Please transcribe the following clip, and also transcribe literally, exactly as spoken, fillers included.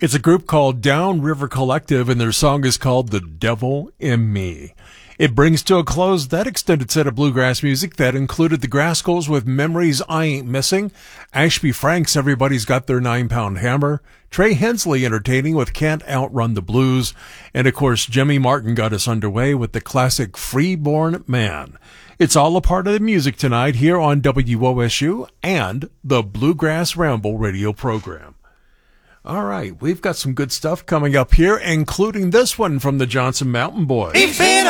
It's a group called Down River Collective, and their song is called The Devil in Me. It brings to a close that extended set of bluegrass music that included the Grascals with Memories I Ain't Missing, Ashby Franks, Everybody's Got Their Nine-Pound Hammer, Trey Hensley entertaining with Can't Outrun the Blues, and of course Jimmy Martin got us underway with the classic Freeborn Man. It's all a part of the music tonight here on W O S U and the Bluegrass Ramble radio program. All right, we've got some good stuff coming up here, including this one from the Johnson Mountain Boys. We've been